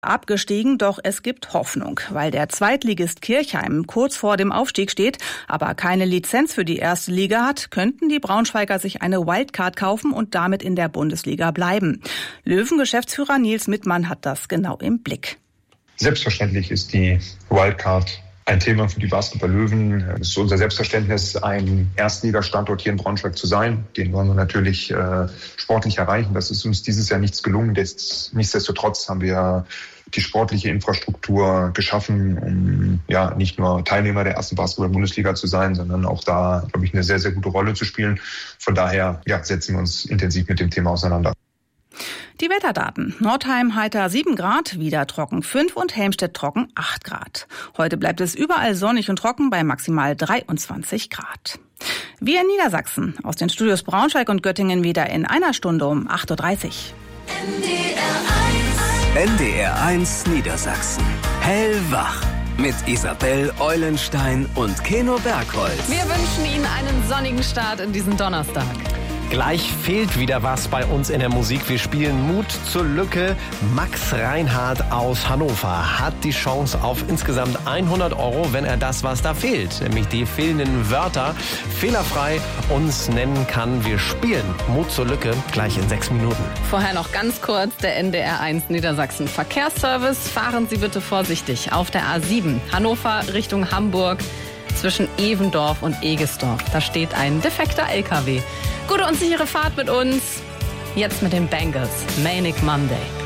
Abgestiegen, doch es gibt Hoffnung, weil der Zweitligist Kirchheim kurz vor dem Aufstieg steht, aber keine Lizenz für die erste Liga hat, könnten die Braunschweiger sich eine Wildcard kaufen und damit in der Bundesliga bleiben. Löwen-Geschäftsführer Nils Mittmann hat das genau im Blick. Selbstverständlich ist die Wildcard ein Thema für die Basketball-Löwen. Es ist unser Selbstverständnis, ein Erstligastandort hier in Braunschweig zu sein. Den wollen wir natürlich sportlich erreichen. Das ist uns dieses Jahr nichts gelungen. Nichtsdestotrotz haben wir die sportliche Infrastruktur geschaffen, um nicht nur Teilnehmer der ersten Basketball-Bundesliga zu sein, sondern auch da, glaube ich, eine sehr, sehr gute Rolle zu spielen. Von daher setzen wir uns intensiv mit dem Thema auseinander. Die Wetterdaten. Nordheim heiter 7 Grad, wieder trocken 5 und Helmstedt trocken 8 Grad. Heute bleibt es überall sonnig und trocken bei maximal 23 Grad. Wir in Niedersachsen. Aus den Studios Braunschweig und Göttingen wieder in einer Stunde um 8.30 Uhr. NDR1 Niedersachsen. Hellwach. Mit Isabel Eulenstein und Keno Bergholz. Wir wünschen Ihnen einen sonnigen Start in diesen Donnerstag. Gleich fehlt wieder was bei uns in der Musik. Wir spielen Mut zur Lücke. Max Reinhardt aus Hannover hat die Chance auf insgesamt 100 €, wenn er das, was da fehlt, nämlich die fehlenden Wörter, fehlerfrei uns nennen kann. Wir spielen Mut zur Lücke gleich in 6 Minuten. Vorher noch ganz kurz der NDR1 Niedersachsen Verkehrsservice. Fahren Sie bitte vorsichtig auf der A7 Hannover Richtung Hamburg zwischen Evendorf und Egesdorf. Da steht ein defekter LKW. Gute und sichere Fahrt mit uns. Jetzt mit den Bangles. Manic Monday.